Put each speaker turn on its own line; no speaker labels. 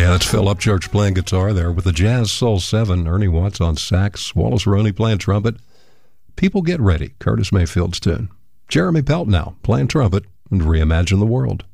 Yeah, that's Phil Upchurch playing guitar there with the Jazz Soul 7, Ernie Watts on sax, Wallace Roney playing trumpet. People Get Ready, Curtis Mayfield's tune. Jeremy Pelt now playing trumpet and Reimagine the World.